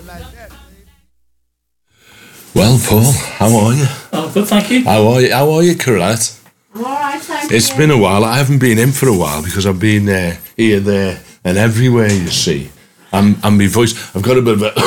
Well, Paul, how are you? Oh, good, thank you. How are you, Colette? I'm all right, thank you. It's been a while. I haven't been in for a while because I've been here, there, and everywhere. You see, and my voice. I've got a bit of a,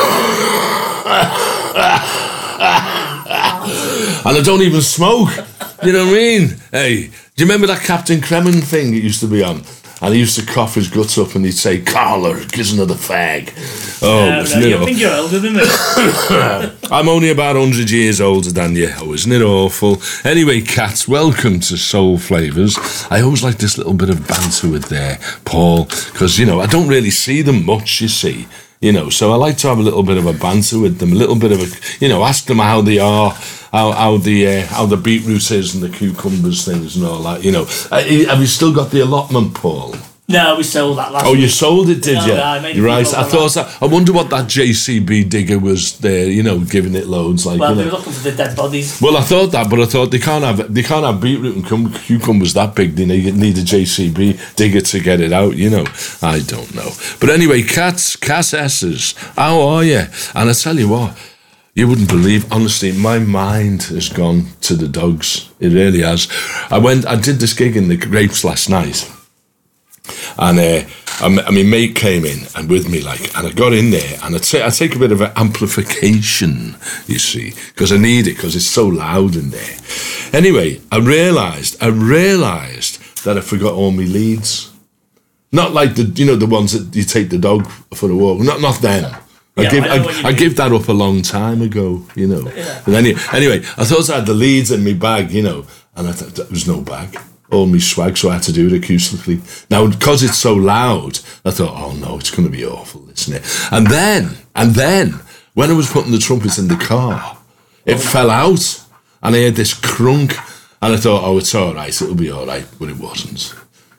and I don't even smoke. You know what I mean? Hey, do you remember that Captain Cremon thing that used to be on? And he used to cough his guts up and he'd say, "Carla, gives another fag." Oh, isn't it? I think you're older than me. I'm only about 100 years older than you. Oh, isn't it awful? Anyway, cats, welcome to Soul Flavours. I always like this little bit of banter with Paul, because, I don't really see them much, you see. So I like to have a little bit of a banter with them, a little bit of ask them how they are, how the beetroot is and the cucumbers things and all that, Have you still got the allotment, Paul? No, we sold that last week. week. You sold it, did you? Yeah, You're right. I wonder what that JCB digger was there, giving it loads. Like, well, they were looking for the dead bodies. Well, I thought that, but I thought they can't have beetroot and cucumbers that big. They need a JCB digger to get it out. I don't know. But anyway, Cassesses, how are you? And I tell you what, you wouldn't believe, honestly, my mind has gone to the dogs. It really has. I did this gig in the Grapes last night. And my mate came in and with me, and I got in there and I take a bit of an amplification, you see, because I need it because it's so loud in there. Anyway, I realised that I forgot all my leads. Not like the ones that you take the dog for a walk. Not them. I give that up a long time ago, Yeah. But anyway, I thought I had the leads in my bag, and I thought there was no bag. All my swag, so I had to do it acoustically. Now, because it's so loud, I thought, oh no, it's going to be awful, isn't it? And then, when I was putting the trumpets in the car, it fell out, and I heard this crunk, and I thought, oh, it's all right, it'll be all right, but it wasn't.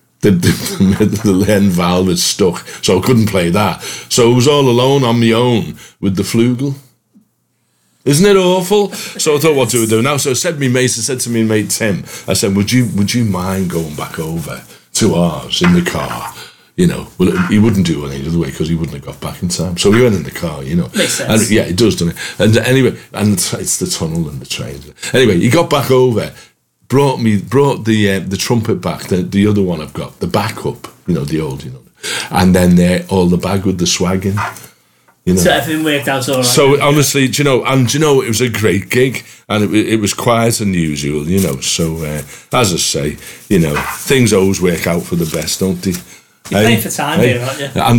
The end valve had stuck, so I couldn't play that. So I was all alone on my own with the flugel. Isn't it awful? So I thought, what do we do now? So I said to me mate Tim, I said, would you mind going back over to ours in the car? Well, he wouldn't do it any other way because he wouldn't have got back in time. So we went in the car, Makes sense. And, yeah, it does, doesn't it? And anyway, it's the tunnel and the train. Anyway, he got back over, brought the trumpet back, the other one I've got, the backup, the old, and then all the bag with the swag in. So everything worked out all right. So honestly, it was a great gig, and it was quieter than usual, So as I say, things always work out for the best, don't they? You're playing for time here, aren't you? And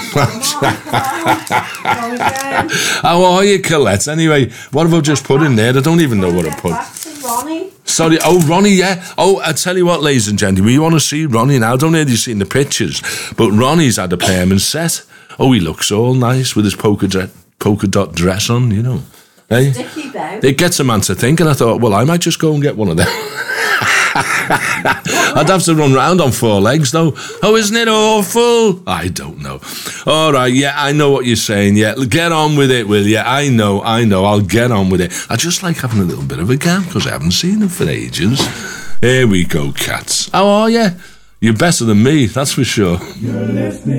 how are you, Colette? Anyway, what have I just put in there? I don't even know what I put. Ronnie. Sorry, Ronnie, yeah. Oh, I tell you what, ladies and gentlemen, we want to see Ronnie now. I don't know if you've seen the pictures, but Ronnie's had a permanent set. Oh, he looks all nice with his polka dot dress on, Hey? Sticky though. It gets a man to think, and I thought, well, I might just go and get one of them. I'd have to run round on 4 legs, though. Oh, isn't it awful? I don't know. All right, yeah, I know what you're saying. Yeah, get on with it, will you? I know. I'll get on with it. I just like having a little bit of a gap because I haven't seen them for ages. Here we go, cats. How are you? You're better than me, that's for sure. You're listening.